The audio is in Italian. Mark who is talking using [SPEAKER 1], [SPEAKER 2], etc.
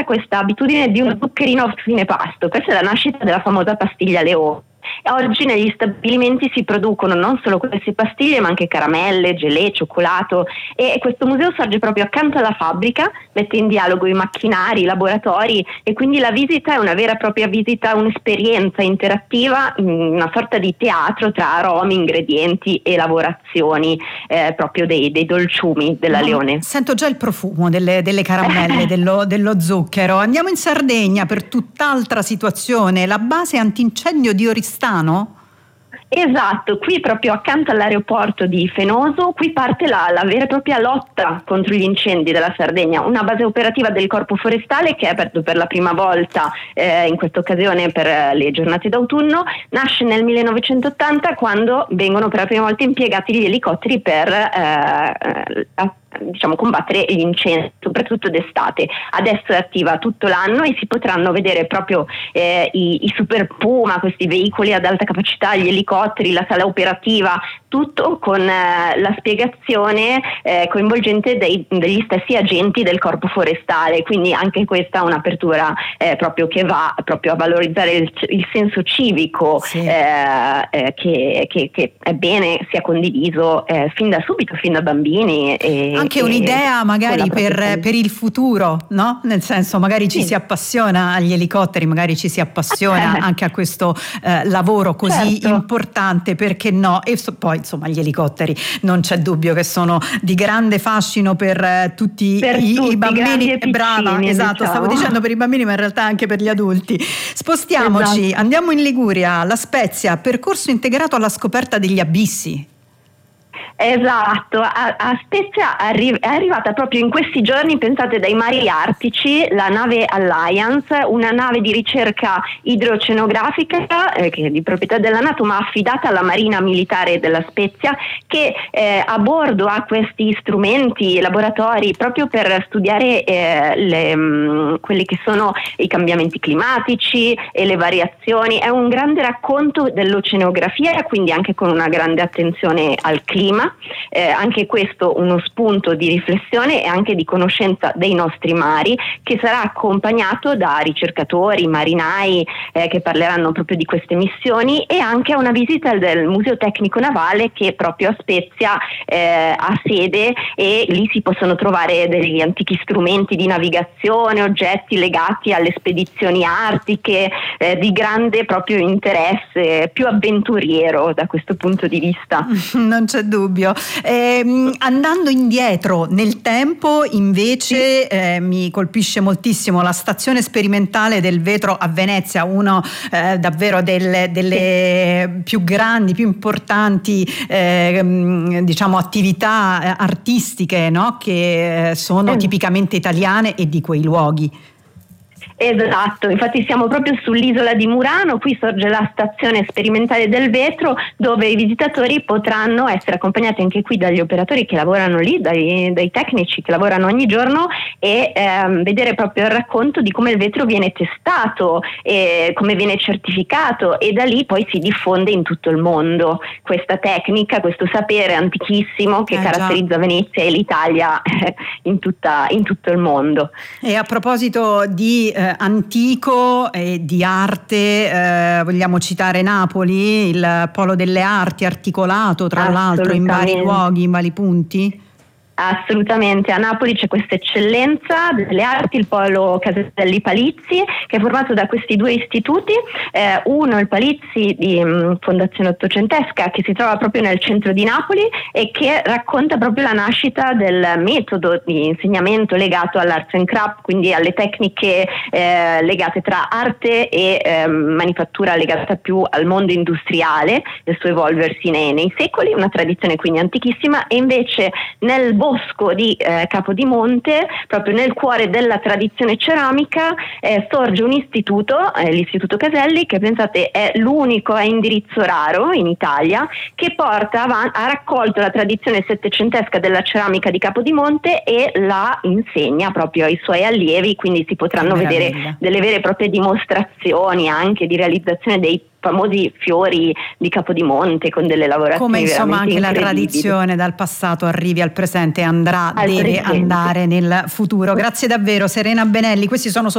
[SPEAKER 1] questa abitudine di uno zuccherino a fine pasto. Questa è la nascita della famosa pastiglia Leone. Oggi negli stabilimenti si producono non solo queste pastiglie, ma anche caramelle, gelée, cioccolato, e questo museo sorge proprio accanto alla fabbrica, mette in dialogo i macchinari, i laboratori, e quindi la visita è una vera e propria visita, un'esperienza interattiva, una sorta di teatro tra aromi, ingredienti e lavorazioni proprio dei dolciumi della Leone.
[SPEAKER 2] Sento già il profumo delle caramelle, dello zucchero. Andiamo in Sardegna per tutt'altra situazione, la base antincendio di Oristano.
[SPEAKER 1] Esatto, qui proprio accanto all'aeroporto di Fenoso, qui parte la vera e propria lotta contro gli incendi della Sardegna, una base operativa del Corpo Forestale che è aperto per la prima volta in questa occasione per le giornate d'autunno. Nasce nel 1980 quando vengono per la prima volta impiegati gli elicotteri per combattere gli incendi, soprattutto d'estate. Adesso è attiva tutto l'anno e si potranno vedere proprio i Super Puma, questi veicoli ad alta capacità, gli elicotteri, la sala operativa, tutto con la spiegazione coinvolgente degli stessi agenti del Corpo Forestale. Quindi anche questa è un'apertura proprio che va proprio a valorizzare il senso civico, sì. Che è bene sia condiviso fin da subito, fin da bambini.
[SPEAKER 2] Anche un'idea magari per il futuro, no? Nel senso, magari ci si appassiona agli elicotteri, magari ci si appassiona anche a questo lavoro così importante, perché no? E poi insomma gli elicotteri non c'è dubbio che sono di grande fascino per tutti i bambini. Brava, esatto, stavo dicendo per i bambini, ma in realtà anche per gli adulti. Spostiamoci, andiamo in Liguria, La Spezia, percorso integrato alla scoperta degli abissi.
[SPEAKER 1] Esatto, a Spezia è arrivata proprio in questi giorni, pensate, dai mari artici, la nave Alliance, una nave di ricerca idroceanografica che è di proprietà della NATO ma affidata alla Marina Militare della Spezia, che a bordo ha questi strumenti, laboratori proprio per studiare quelli che sono i cambiamenti climatici e le variazioni. È un grande racconto dell'oceanografia, quindi anche con una grande attenzione al clima. Anche questo uno spunto di riflessione e anche di conoscenza dei nostri mari, che sarà accompagnato da ricercatori, marinai che parleranno proprio di queste missioni, e anche a una visita del Museo Tecnico Navale che proprio a Spezia ha sede, e lì si possono trovare degli antichi strumenti di navigazione, oggetti legati alle spedizioni artiche, di grande proprio interesse, più avventuriero da questo punto di vista.
[SPEAKER 2] Non c'è dubbio. Andando indietro nel tempo invece mi colpisce moltissimo la stazione sperimentale del vetro a Venezia, uno davvero delle più grandi, più importanti attività artistiche, no? Che sono tipicamente italiane e di quei luoghi.
[SPEAKER 1] Esatto, infatti siamo proprio sull'isola di Murano, qui sorge la stazione sperimentale del vetro, dove i visitatori potranno essere accompagnati anche qui dagli operatori che lavorano lì, dai tecnici che lavorano ogni giorno, e vedere proprio il racconto di come il vetro viene testato e come viene certificato, e da lì poi si diffonde in tutto il mondo questa tecnica, questo sapere antichissimo che caratterizza Venezia e l'Italia in tutto il mondo.
[SPEAKER 2] E a proposito di antico e di arte, vogliamo citare Napoli, il polo delle arti articolato tra l'altro in vari luoghi, in vari punti?
[SPEAKER 1] Assolutamente, a Napoli c'è questa eccellenza delle arti, il polo Caselli Palizzi, che è formato da questi due istituti, uno il Palizzi di fondazione ottocentesca, che si trova proprio nel centro di Napoli e che racconta proprio la nascita del metodo di insegnamento legato all'arts and craft, quindi alle tecniche legate tra arte e manifattura legata più al mondo industriale, il suo evolversi nei secoli, una tradizione quindi antichissima. E invece nel bosco di Capodimonte, proprio nel cuore della tradizione ceramica, sorge un istituto, l'Istituto Caselli, che pensate è l'unico a indirizzo raro in Italia, che ha raccolto la tradizione settecentesca della ceramica di Capodimonte e la insegna proprio ai suoi allievi, quindi si potranno vedere delle vere e proprie dimostrazioni anche di realizzazione dei famosi fiori di Capodimonte con delle lavorazioni
[SPEAKER 2] come insomma anche la tradizione dal passato arrivi al presente e deve andare nel futuro. Grazie davvero Serena Benelli, questi sono